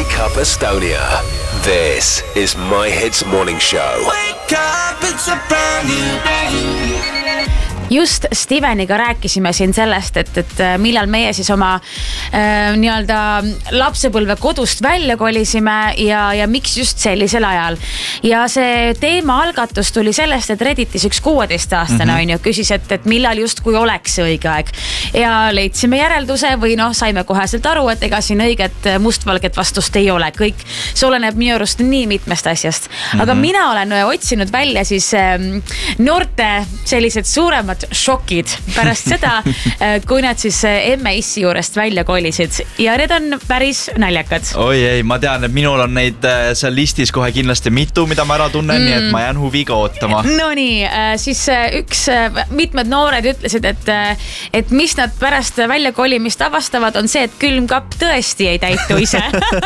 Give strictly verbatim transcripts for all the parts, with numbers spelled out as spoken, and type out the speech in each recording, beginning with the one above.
Wake Up Estonia. This is My Hits Morning Show. Wake up, it's a brand new day. Just Steveniga rääkisime siin sellest, et, et millal meie siis oma äh, nii-öelda lapsepõlve kodust välja kolisime ja, ja miks just sellisel ajal. Ja see teema algatus tuli sellest, et Redditis üks kuueteistaastane mm-hmm. on ju, küsis, et, et millal just kui oleks see õige aeg. Ja leidsime järelduse või noh, saime koheselt aru, et ega siin õiget mustvalget vastust ei ole. Kõik see oleneb minu arust nii mitmest asjast. Mm-hmm. Aga mina olen otsinud välja siis äh, noorte sellised suuremad šokid pärast seda, kui nad siis emme issi juurest välja kolisid. Ja need on päris naljakad. Oi ei, ma tean, et minul on neid seal listis kohe kindlasti mitu, mida ma ära tunnen, mm. nii et ma jään huviga ootama. No nii, siis üks, mitmed noored ütlesid, et, et mis nad pärast välja kolimist avastavad, on see, et külmkapp tõesti ei täitu ise.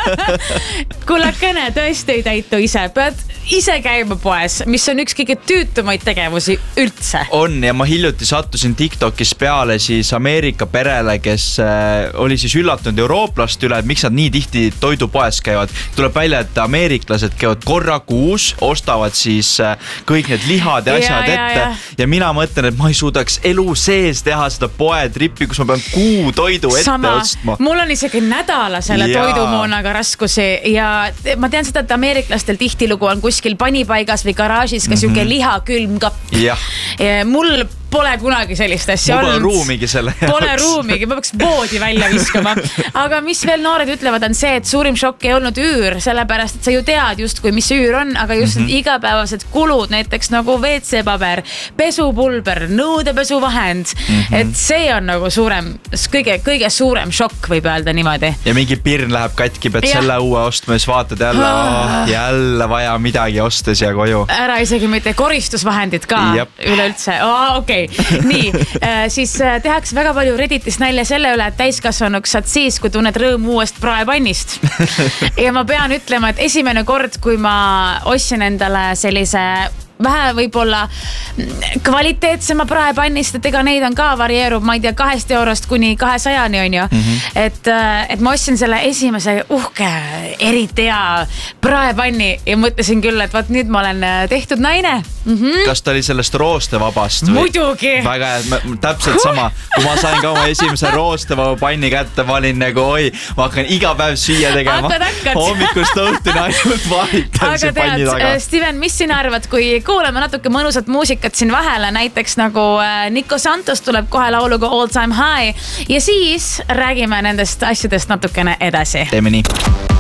Kullakene tõesti ei täitu ise. Pead ise käima poes, mis on üks kõige tüütumaid tegevusi üldse. On ja ma hiljuti sattusin TikTokis peale siis Ameerika perele, kes äh, oli siis üllatunud eurooplast üle, et miks nad nii tihti toidupoes käivad. Tuleb välja, et ameeriklased käivad korra kuus, ostavad siis äh, kõik need lihad ja asjad ja, ette. Ja, ja. ja mina mõtlen, et ma ei suudaks elu sees teha seda poetrippi, kus ma pean kuu toidu ette Sama. ostma. Mul on isegi nädala selle ja. toidumoonaga raskusi ja ma tean seda, et ameeriklastel tihtilugu on kuskil panipaigas või garaažis ka mm-hmm. siuke liha külmkapp. Ja. Ja mul pole kunagi sellist asja olnud. Pole ruumigi selle jaoks. Pole ruumigi, ma peaks voodi välja viskama. Aga mis veel noored ütlevad on see, et suurim šokk ei olnud üür, sellepärast, et sa ju tead just kui mis üür on, aga just mm-hmm. igapäevased kulud, näiteks nagu W C-paber, pesupulber, nõudepesuvahend, mm-hmm. et see on nagu suurem, kõige, kõige suurem šokk võib öelda niimoodi. Ja mingi pirn läheb katki, pead ja. selle uue ostma, siis vaatad jälle, oh, jälle vaja midagi osta siia koju. Ära isegi mitte koristusvahendid ka Jep. üleüldse. Oh, okei. Okay. Nii, siis tehakse väga palju Redditis nalja selle üle, et täiskasvanuks saad siis, kui tunned rõõmu uuest praepannist. Ja ma pean ütlema, et esimene kord, kui ma ostsin endale sellise vähe võib-olla kvaliteetsema praepannist, et ega neid on ka varieerub, ma ei tea, kahest eurost kuni kahesajani on ju. Mm-hmm. Et, et ma ostsin selle esimese uhke, eriti hea praepanni ja mõtlesin küll, et vaat nüüd ma olen tehtud naine. Mm-hmm. Kas ta oli sellest roostevabast? Või? Muidugi! Väga hea, täpselt sama. Kui ma sain ka oma esimese roostevaba panni kätte, ma olin nagu, oi, ma hakkan iga päev süüa tegema. Hommikust õhtuni ainult vahitan see panni taga. Steven, mis sina arvad, kui kuuleme natuke mõnusat muusikat siin vahele, näiteks nagu Nico Santos tuleb kohe lauluga All Time High ja siis räägime nendest asjadest natukene edasi. Teeme nii.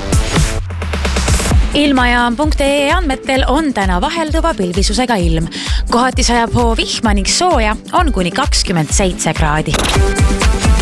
Ilmajaam punkt ee andmetel on täna vahelduva pilvisusega ilm. Kohati sajab hoo vihma ning sooja on kuni kakskümmend seitse kraadi.